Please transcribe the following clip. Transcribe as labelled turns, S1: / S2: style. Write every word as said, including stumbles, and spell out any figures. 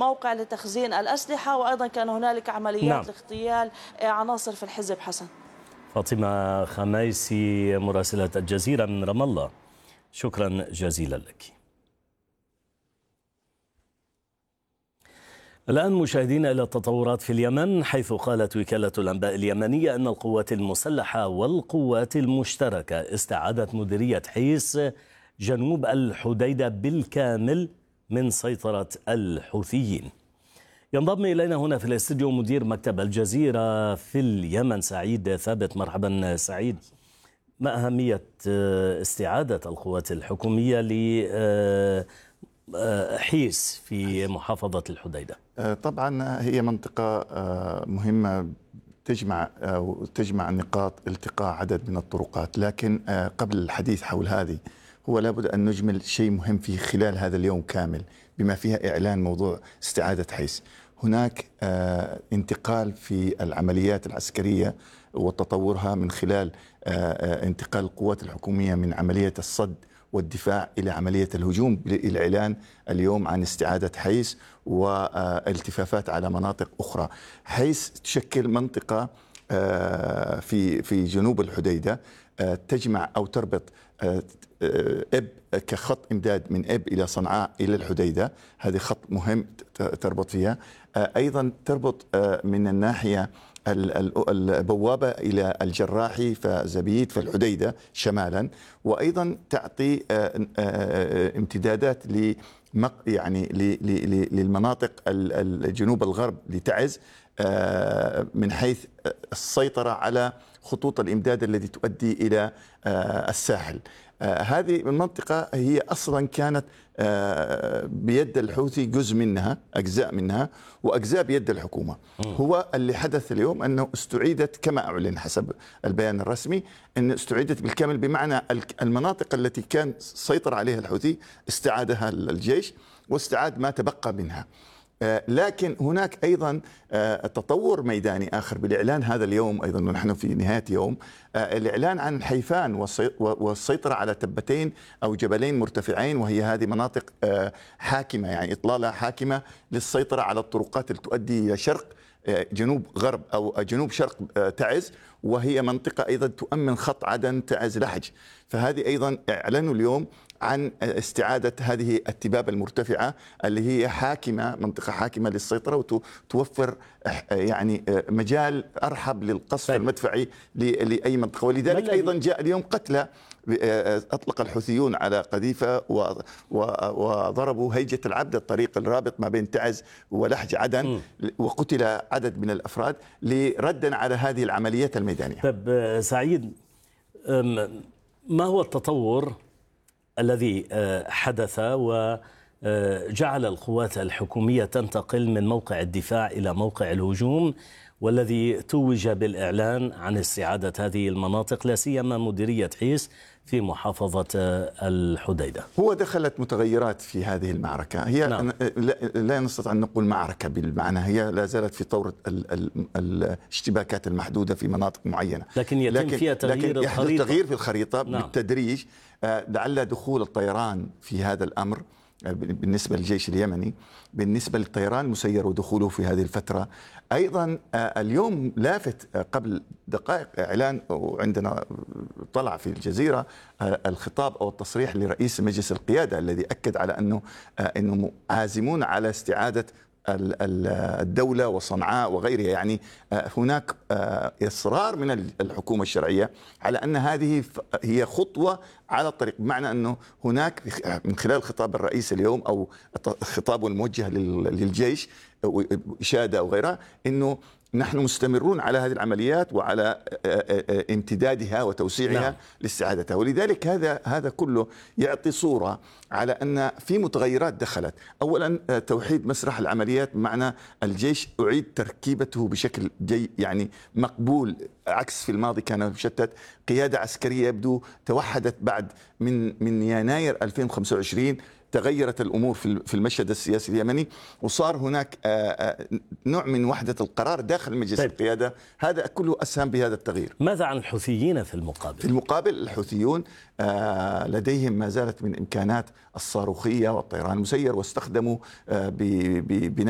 S1: موقع لتخزين الأسلحة، وأيضا كان هنالك عمليات
S2: نعم.
S1: لاغتيال عناصر في الحزب. حسن.
S2: فاطمة خميسي مراسلة الجزيرة من رام الله، شكرا جزيلا لك. الآن مشاهدين إلى التطورات في اليمن، حيث قالت وكالة الأنباء اليمنية أن القوات المسلحة والقوات المشتركة استعادت مديرية حيس جنوب الحديدة بالكامل من سيطرة الحوثيين. ينضم إلينا هنا في الاستديو مدير مكتب الجزيرة في اليمن سعيد ثابت. مرحبا سعيد. ما أهمية استعادة القوات الحكومية لحيس في محافظة الحديدة؟
S3: طبعا هي منطقة مهمة تجمع تجمع نقاط التقاء عدد من الطرقات، لكن قبل الحديث حول هذه هو لابد أن نجمل شيء مهم في خلال هذا اليوم كامل بما فيها إعلان موضوع استعادة حيس. هناك انتقال في العمليات العسكرية وتطورها من خلال انتقال القوات الحكومية من عملية الصد والدفاع إلى عملية الهجوم بالإعلان اليوم عن استعادة حيس والتفافات على مناطق أخرى. حيس تشكل منطقة في في جنوب الحديدة تجمع أو تربط إب كخط إمداد من إب إلى صنعاء إلى الحديدة، هذه خط مهم تربط فيها. أيضا تربط من الناحية البوابة إلى الجراحي فزبيد فالحديدة شمالا، وأيضا تعطي امتدادات ل يعني للمناطق الجنوب الغرب لتعز من حيث السيطرة على خطوط الإمداد التي تؤدي إلى الساحل. هذه المنطقة هي أصلا كانت بيد الحوثي، جزء منها أجزاء منها وأجزاء بيد الحكومة. هو اللي حدث اليوم أنه استعيدت كما أعلن حسب البيان الرسمي أن استعيدت بالكامل، بمعنى المناطق التي كان سيطر عليها الحوثي استعادها الجيش واستعاد ما تبقى منها. لكن هناك أيضا تطور ميداني آخر بالإعلان هذا اليوم، أيضا نحن في نهاية يوم الإعلان عن حيفان والسيطرة على تبتين أو جبلين مرتفعين، وهي هذه مناطق حاكمة، يعني إطلالة حاكمة للسيطرة على الطرقات اللي تؤدي إلى شرق جنوب غرب أو جنوب شرق تعز، وهي منطقة أيضا تؤمن خط عدن تعز لحج. فهذه أيضا أعلنوا اليوم عن استعادة هذه التبابة المرتفعة اللي هي حاكمة، منطقة حاكمة للسيطرة وتوفر يعني مجال أرحب للقصف المدفعي لأي منطقة. ولذلك أيضا جاء اليوم قتلى أطلق الحوثيون على قذيفة وضربوا هيجة العبد، الطريق الرابط ما بين تعز ولحج عدن، وقتل عدد من الأفراد لردا على هذه العمليات الميدانية.
S2: طيب سعيد، ما هو التطور الذي حدث وجعل القوات الحكومية تنتقل من موقع الدفاع إلى موقع الهجوم، والذي توج بالإعلان عن استعادة هذه المناطق لا سيما مديرية حيس في محافظة الحديدة؟
S3: هو دخلت متغيرات في هذه المعركة، هي نعم. لا نستطيع أن نقول معركة بالمعنى، هي لا زالت في طور الاشتباكات المحدودة في مناطق معينة،
S2: لكن يتم لكن فيها تغيير
S3: لكن
S2: الخريطة.
S3: تغيير في الخريطة نعم. بالتدريج، لعل دخول الطيران في هذا الأمر بالنسبة للجيش اليمني، بالنسبة للطيران المسير ودخوله في هذه الفترة. أيضا اليوم لافت قبل دقائق إعلان، وعندنا طلع في الجزيرة الخطاب أو التصريح لرئيس مجلس القيادة الذي أكد على أنه أنه عازمون على استعادة الدولة وصنعاء وغيرها. يعني هناك إصرار من الحكومة الشرعية على أن هذه هي خطوة على الطريق، بمعنى أنه هناك من خلال خطاب الرئيس اليوم أو خطابه الموجه للجيش إشادة أو غيرها، أنه نحن مستمرون على هذه العمليات وعلى امتدادها وتوسيعها نعم. لاستعادتها. ولذلك هذا هذا كله يعطي صورة على أن في متغيرات دخلت. أولا توحيد مسرح العمليات، بمعنى الجيش أعيد تركيبته بشكل جي يعني مقبول، عكس في الماضي كان مشتت. قيادة عسكرية يبدو توحدت بعد من من يناير ألفين وخمسة وعشرين، تغيرت الأمور في المشهد السياسي اليمني، وصار هناك نوع من وحدة القرار داخل مجلس طيب. القيادة. هذا كله أسهم بهذا التغيير.
S2: ماذا عن الحوثيين في المقابل؟
S3: في المقابل الحوثيون لديهم ما زالت من إمكانات الصاروخية والطيران المسير، واستخدموا ب